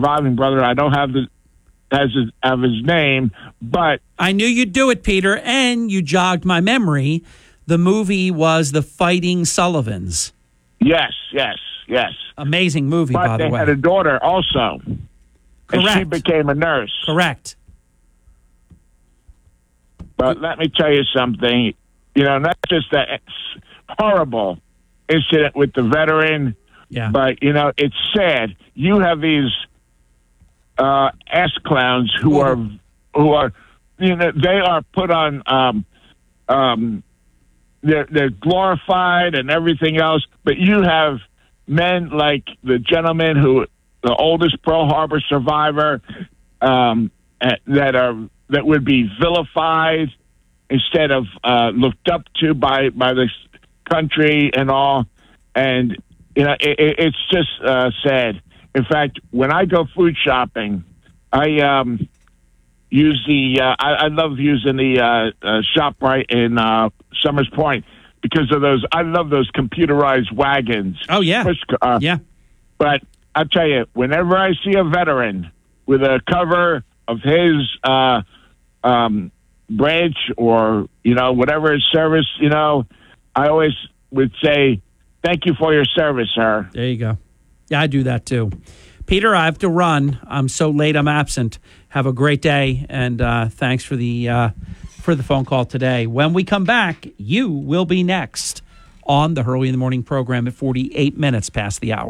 surviving brother. I don't have his name, but I knew you'd do it, Peter, and you jogged my memory. The movie was The Fighting Sullivans. Yes. Amazing movie, by the way. But they had a daughter also. Correct. And she became a nurse. Correct. But let me tell you something. Not just that horrible incident with the veteran, but, it's sad. You have these ass clowns who are, they are put on, they're glorified and everything else, but you have men like the gentleman the oldest Pearl Harbor survivor, that would be vilified instead of looked up to by the country and all. And, it's just sad. In fact, when I go food shopping, I use I love using the ShopRite in Summers Point because of those. I love those computerized wagons. Oh, yeah. Yeah. But I'll tell you, whenever I see a veteran with a cover of his branch or, whatever his service, I always would say, thank you for your service, sir. There you go. Yeah, I do that too. Peter, I have to run. I'm so late I'm absent. Have a great day, and thanks for the phone call today. When we come back, you will be next on the Hurley in the Morning program at 48 minutes past the hour.